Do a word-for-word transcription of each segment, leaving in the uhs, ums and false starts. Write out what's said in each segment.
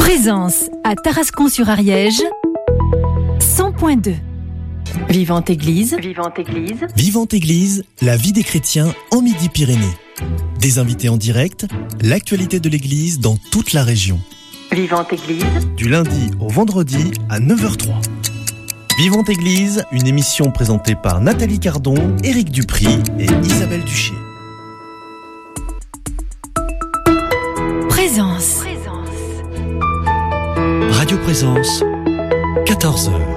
Présence à Tarascon-sur-Ariège, cent point deux. Vivante Église. Vivante Église. Vivante Église, la vie des chrétiens en Midi-Pyrénées. Des invités en direct, l'actualité de l'Église dans toute la région. Vivante Église. Du lundi au vendredi à neuf heures zéro trois. Vivante Église, une émission présentée par Nathalie Cardon, Éric Dupry et Isabelle Duché. Présence. Radio Présence, quatorze heures.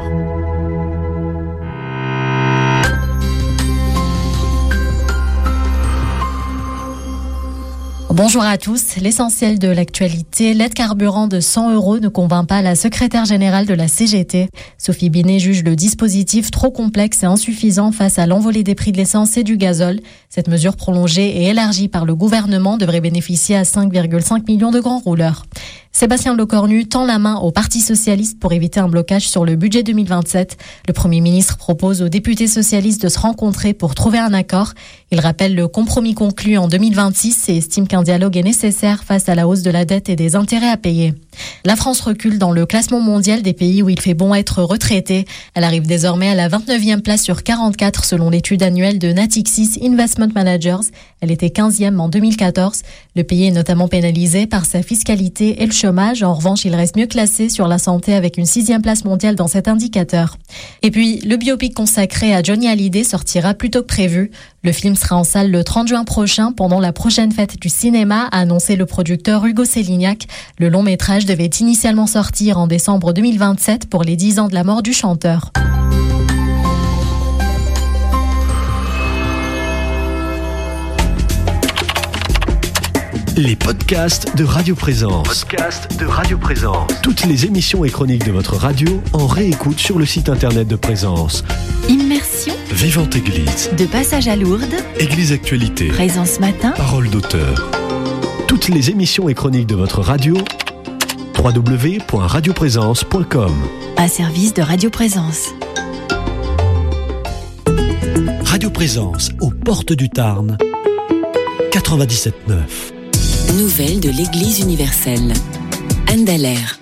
Bonjour à tous. L'essentiel de l'actualité, l'aide carburant de cent euros ne convainc pas la secrétaire générale de la C G T. Sophie Binet juge le dispositif trop complexe et insuffisant face à l'envolée des prix de l'essence et du gazole. Cette mesure prolongée et élargie par le gouvernement devrait bénéficier à cinq virgule cinq millions de grands rouleurs. Sébastien Lecornu tend la main au Parti socialiste pour éviter un blocage sur le budget deux mille vingt-sept. Le Premier ministre propose aux députés socialistes de se rencontrer pour trouver un accord. Il rappelle le compromis conclu en deux mille vingt-six et estime qu'un dialogue est nécessaire face à la hausse de la dette et des intérêts à payer. La France recule dans le classement mondial des pays où il fait bon être retraité. Elle arrive désormais à la vingt-neuvième place sur quarante-quatre selon l'étude annuelle de Natixis Investment Managers. Elle était quinzième en deux mille quatorze. Le pays est notamment pénalisé par sa fiscalité et le chômage. En revanche, il reste mieux classé sur la santé avec une sixième place mondiale dans cet indicateur. Et puis, le biopic consacré à Johnny Hallyday sortira plus tôt que prévu. Le film sera en salle le trente juin prochain pendant la prochaine fête du cinéma, a annoncé le producteur Hugo Sélignac. Le long métrage devait initialement sortir en décembre deux mille vingt-sept pour les dix ans de la mort du chanteur. Les podcasts de Radio Présence. Podcasts de Radio Présence. Toutes les émissions et chroniques de votre radio en réécoute sur le site internet de Présence. Immersion. Vivante Église. De passage à Lourdes. Église Actualité. Présence matin. Parole d'auteur. Toutes les émissions et chroniques de votre radio. w w w point radio présence point com. Un service de Radio Présence. Radio Présence, aux portes du Tarn. quatre-vingt-dix-sept neuf. Nouvelles de l'Église universelle. Anne Dallaire.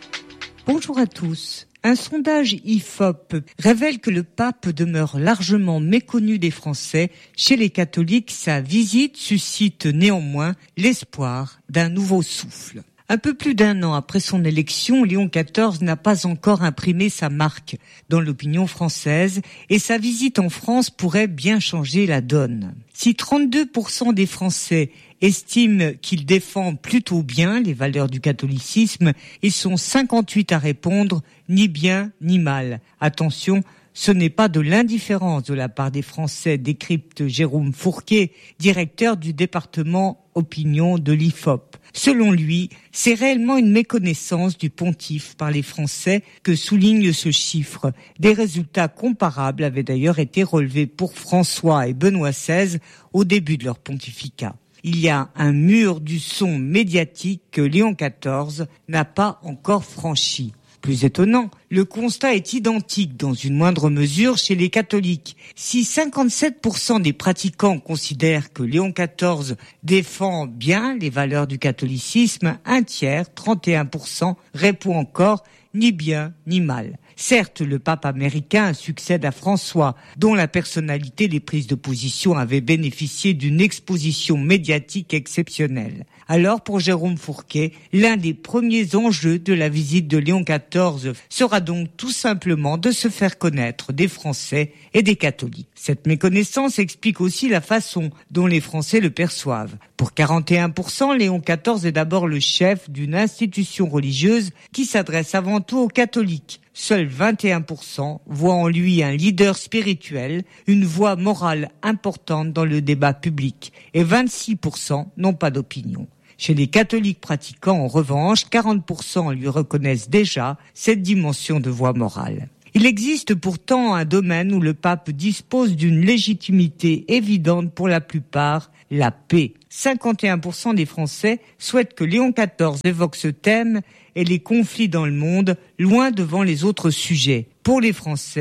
Bonjour à tous. Un sondage I F O P révèle que le pape demeure largement méconnu des Français. Chez les catholiques, sa visite suscite néanmoins l'espoir d'un nouveau souffle. Un peu plus d'un an après son élection, Léon quatorze n'a pas encore imprimé sa marque dans l'opinion française et sa visite en France pourrait bien changer la donne. Si trente-deux pour cent des Français estiment qu'il défend plutôt bien les valeurs du catholicisme, ils sont cinquante-huit à répondre ni bien ni mal. Attention, ce n'est pas de l'indifférence de la part des Français, décrypte Jérôme Fourquet, directeur du département opinion de l'I F O P. Selon lui, c'est réellement une méconnaissance du pontife par les Français que souligne ce chiffre. Des résultats comparables avaient d'ailleurs été relevés pour François et Benoît seize au début de leur pontificat. Il y a un mur du son médiatique que Léon quatorze n'a pas encore franchi. Plus étonnant, le constat est identique dans une moindre mesure chez les catholiques. Si cinquante-sept pour cent des pratiquants considèrent que Léon quatorze défend bien les valeurs du catholicisme, un tiers, trente et un pour cent, répond encore ni bien ni mal. Certes, le pape américain succède à François, dont la personnalité des prises de position avait bénéficié d'une exposition médiatique exceptionnelle. Alors, pour Jérôme Fourquet, l'un des premiers enjeux de la visite de Léon quatorze sera donc tout simplement de se faire connaître des Français et des catholiques. Cette méconnaissance explique aussi la façon dont les Français le perçoivent. Pour quarante et un pour cent, Léon quatorze est d'abord le chef d'une institution religieuse qui s'adresse avant tout aux catholiques. Seuls vingt et un pour cent voient en lui un leader spirituel, une voix morale importante dans le débat public, et vingt-six pour cent n'ont pas d'opinion. Chez les catholiques pratiquants, en revanche, quarante pour cent lui reconnaissent déjà cette dimension de voix morale. Il existe pourtant un domaine où le pape dispose d'une légitimité évidente pour la plupart, la paix. cinquante et un pour cent des Français souhaitent que Léon quatorze évoque ce thème et les conflits dans le monde, loin devant les autres sujets. Pour les Français,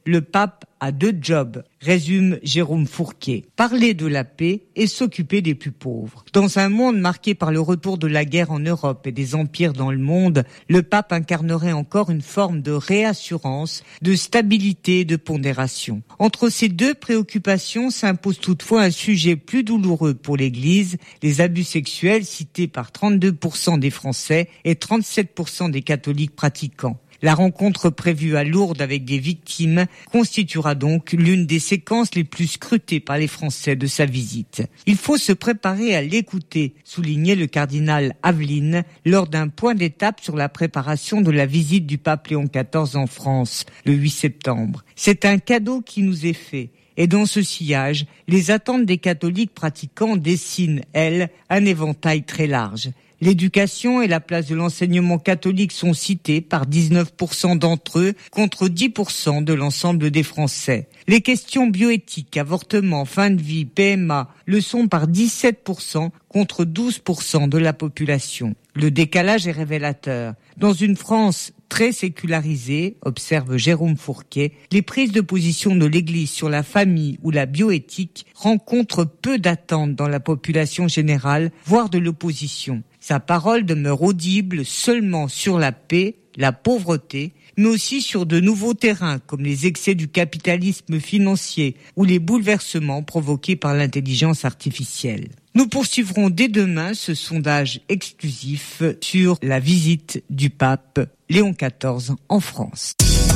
le pape a deux jobs, résume Jérôme Fourquet. Parler de la paix et s'occuper des plus pauvres. Dans un monde marqué par le retour de la guerre en Europe et des empires dans le monde, le pape incarnerait encore une forme de réassurance, de stabilité et de pondération. Entre ces deux préoccupations s'impose toutefois un sujet plus douloureux pour l'Église, les abus sexuels cités par trente-deux pour cent des Français et trente-sept pour cent des catholiques pratiquants. La rencontre prévue à Lourdes avec des victimes constituera donc l'une des séquences les plus scrutées par les Français de sa visite. Il faut se préparer à l'écouter, soulignait le cardinal Aveline lors d'un point d'étape sur la préparation de la visite du pape Léon quatorze en France, le huit septembre. C'est un cadeau qui nous est fait. Et dans ce sillage, les attentes des catholiques pratiquants dessinent, elles, un éventail très large. L'éducation et la place de l'enseignement catholique sont citées par dix-neuf pour cent d'entre eux contre dix pour cent de l'ensemble des Français. Les questions bioéthiques, avortement, fin de vie, P M A le sont par dix-sept pour cent contre douze pour cent de la population. Le décalage est révélateur. Dans une France très sécularisée, observe Jérôme Fourquet, les prises de position de l'Église sur la famille ou la bioéthique rencontrent peu d'attentes dans la population générale, voire de l'opposition. Sa parole demeure audible seulement sur la paix, la pauvreté, mais aussi sur de nouveaux terrains comme les excès du capitalisme financier ou les bouleversements provoqués par l'intelligence artificielle. Nous poursuivrons dès demain ce sondage exclusif sur la visite du pape Léon quatorze en France.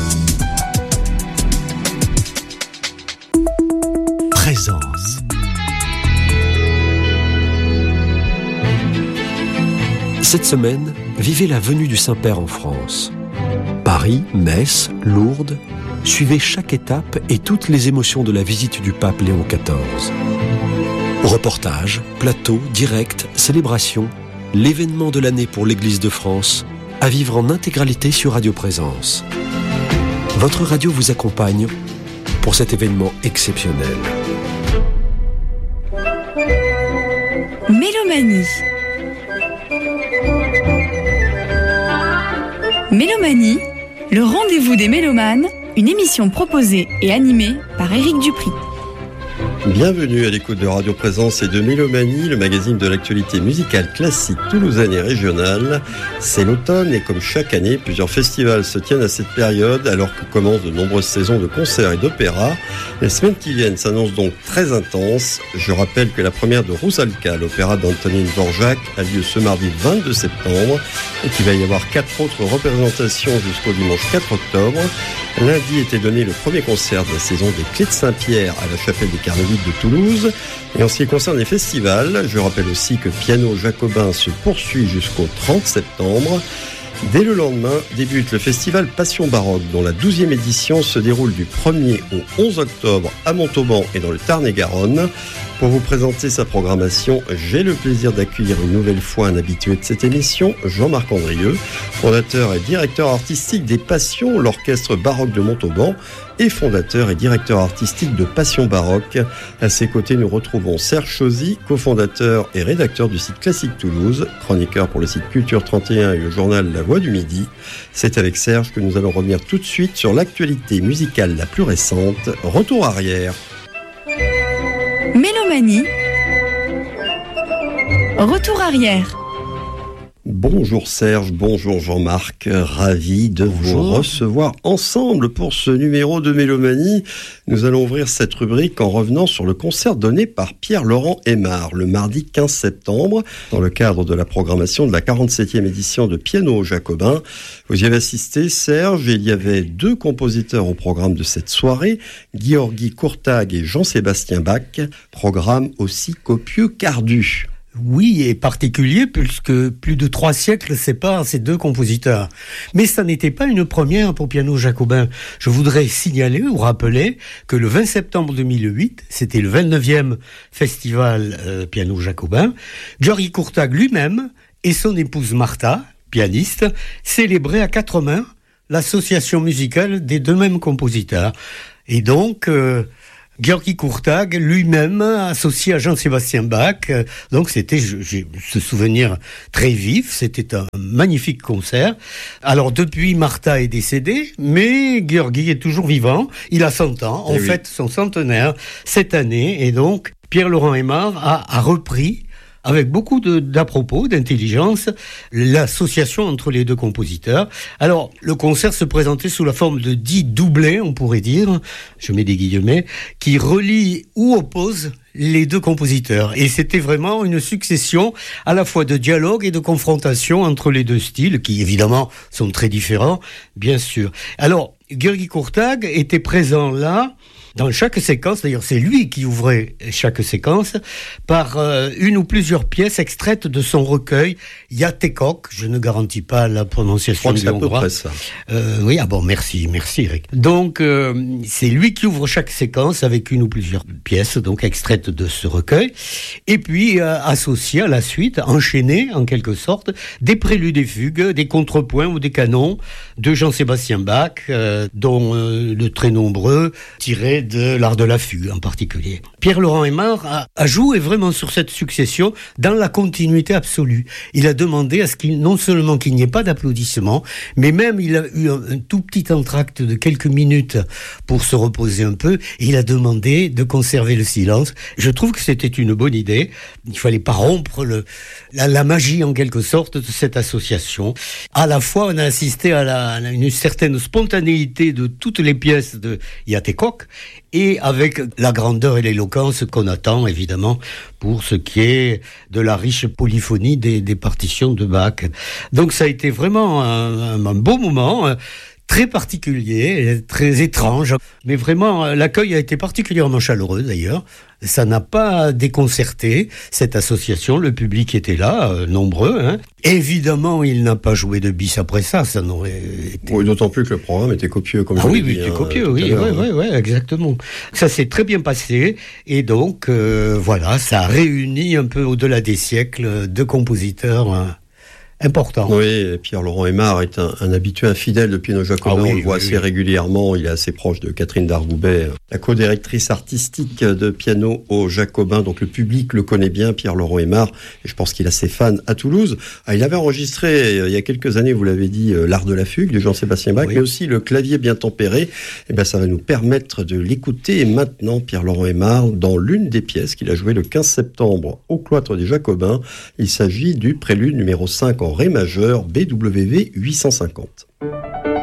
Présence. Cette semaine, vivez la venue du Saint-Père en France. Paris, Metz, Lourdes, suivez chaque étape et toutes les émotions de la visite du pape Léon quatorze. Reportages, plateaux, directs, célébrations, l'événement de l'année pour l'Église de France, à vivre en intégralité sur Radio Présence. Votre radio vous accompagne pour cet événement exceptionnel. Mélomanie. Mélomanie, le rendez-vous des mélomanes, une émission proposée et animée par Éric Dupri. Bienvenue à l'écoute de Radio Présence et de Mélomanie, le magazine de l'actualité musicale classique toulousaine et régionale. C'est l'automne et comme chaque année, plusieurs festivals se tiennent à cette période alors que commencent de nombreuses saisons de concerts et d'opéras. Les semaines qui viennent s'annoncent donc très intenses. Je rappelle que la première de Rusalka, l'opéra d'Antonín Dvořák, a lieu ce mardi vingt-deux septembre et qu'il va y avoir quatre autres représentations jusqu'au dimanche quatre octobre. Lundi était donné le premier concert de la saison des Clés de Saint-Pierre à la chapelle des Carmélites de Toulouse. Et en ce qui concerne les festivals, je rappelle aussi que Piano Jacobin se poursuit jusqu'au trente septembre. Dès le lendemain, débute le festival Passion Baroque, dont la douzième édition se déroule du premier au onze octobre à Montauban et dans le Tarn-et-Garonne. Pour vous présenter sa programmation, j'ai le plaisir d'accueillir une nouvelle fois un habitué de cette émission, Jean-Marc Andrieux, fondateur et directeur artistique des Passions, l'orchestre baroque de Montauban, et fondateur et directeur artistique de Passion Baroque. À ses côtés, nous retrouvons Serge Chauzy, cofondateur et rédacteur du site Classique Toulouse, chroniqueur pour le site Culture trente et un et le journal La Voix du Midi. C'est avec Serge que nous allons revenir tout de suite sur l'actualité musicale la plus récente, Retour arrière. Mélomanie. Retour arrière. Bonjour Serge, bonjour Jean-Marc, ravi de bonjour. Vous recevoir ensemble pour ce numéro de Mélomanie. Nous allons ouvrir cette rubrique en revenant sur le concert donné par Pierre-Laurent Aimard le mardi quinze septembre dans le cadre de la programmation de la quarante-septième édition de Piano Jacobin. Vous y avez assisté Serge et il y avait deux compositeurs au programme de cette soirée, György Kurtág et Jean-Sébastien Bach, programme aussi copieux qu'ardu. Oui, et particulier puisque plus de trois siècles séparent ces deux compositeurs. Mais ça n'était pas une première pour Piano Jacobin. Je voudrais signaler ou rappeler que le vingt septembre deux mille huit, c'était le vingt-neuvième festival euh, Piano Jacobin, György Kurtág lui-même et son épouse Martha, pianiste, célébraient à quatre mains l'association musicale des deux mêmes compositeurs. Et donc... Euh, György Kurtág lui-même, associé à Jean-Sébastien Bach. Donc c'était, j'ai ce souvenir très vif, c'était un magnifique concert. Alors depuis, Martha est décédée, mais György est toujours vivant. Il a cent ans, on fête son centenaire cette année, et donc Pierre-Laurent Aimard a, a repris avec beaucoup de, d'à-propos, d'intelligence, l'association entre les deux compositeurs. Alors, le concert se présentait sous la forme de dix doublets, on pourrait dire, je mets des guillemets, qui relient ou opposent les deux compositeurs. Et c'était vraiment une succession à la fois de dialogue et de confrontation entre les deux styles, qui évidemment sont très différents, bien sûr. Alors, György Kurtág était présent là, dans chaque séquence, d'ailleurs c'est lui qui ouvrait chaque séquence, par euh, une ou plusieurs pièces extraites de son recueil Játékok, je ne garantis pas la prononciation du hongrois. C'est à peu près ça. Euh, oui, ah bon, merci, merci Eric. Donc euh, c'est lui qui ouvre chaque séquence avec une ou plusieurs pièces, donc extraites de ce recueil, et puis euh, associé à la suite, enchaîné en quelque sorte, des préludes et fugues, des contrepoints ou des canons de Jean-Sébastien Bach, euh, dont euh, de très nombreux tirés de l'art de la fugue en particulier. Pierre-Laurent Aimard a, a joué vraiment sur cette succession dans la continuité absolue. Il a demandé à ce qu'il, non seulement qu'il n'y ait pas d'applaudissements, mais même il a eu un, un tout petit entracte de quelques minutes pour se reposer un peu, et il a demandé de conserver le silence. Je trouve que c'était une bonne idée. Il fallait pas rompre le, la, la magie en quelque sorte de cette association. À la fois, on a assisté à, la, à une certaine spontanéité de toutes les pièces de Játékok, et avec la grandeur et l'éloquence qu'on attend, évidemment, pour ce qui est de la riche polyphonie des, des partitions de Bach. Donc ça a été vraiment un, un beau moment, très particulier, très étrange, mais vraiment, l'accueil a été particulièrement chaleureux, d'ailleurs. Ça n'a pas déconcerté cette association, le public était là, euh, nombreux. Hein. Évidemment, il n'a pas joué de bis après ça, ça n'aurait été... Oui, d'autant plus que le programme était copieux, comme ah je oui, l'ai dit. Ah oui, était hein, copieux, oui, oui, oui, oui, exactement. Ça s'est très bien passé, et donc, euh, voilà, ça a réuni un peu au-delà des siècles deux compositeurs... Hein, important. Oui, Pierre-Laurent Aimard est un, un habitué infidèle de Piano Jacobin, ah oui, on le voit oui, assez oui. régulièrement, il est assez proche de Catherine Dargoubet, la co-directrice artistique de Piano au Jacobin, donc le public le connaît bien, Pierre-Laurent Aimard, et je pense qu'il a ses fans à Toulouse. Ah, il avait enregistré, il y a quelques années, vous l'avez dit, l'art de la fugue de Jean-Sébastien Bach, oui. mais aussi le clavier bien tempéré, et ben ça va nous permettre de l'écouter, et maintenant, Pierre-Laurent Aimard, dans l'une des pièces qu'il a jouées le quinze septembre au cloître des Jacobins, il s'agit du prélude numéro cinq en Ré majeur B W V huit cent cinquante.